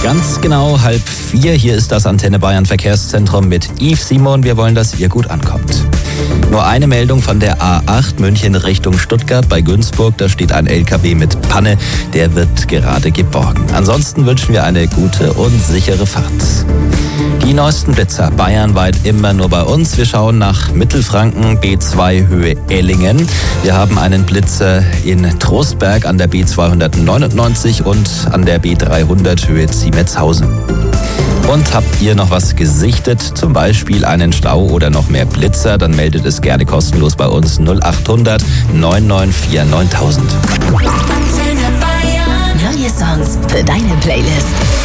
Ganz genau 3:30. Hier ist das Antenne Bayern Verkehrszentrum mit Yves Simon. Wir wollen, dass ihr gut ankommt. Nur eine Meldung von der A8 München Richtung Stuttgart bei Günzburg. Da steht ein LKW mit Panne. Der wird gerade geborgen. Ansonsten wünschen wir eine gute und sichere Fahrt. Die neuesten Blitzer bayernweit immer nur bei uns. Wir schauen nach Mittelfranken, B2 Höhe Ellingen. Wir haben einen Blitzer in Trostberg an der B299 und an der B300 Höhe Ziemetshausen. Und habt ihr noch was gesichtet, zum Beispiel einen Stau oder noch mehr Blitzer, dann meldet es gerne kostenlos bei uns 0800 994 9000. Neue Songs für deine Playlist.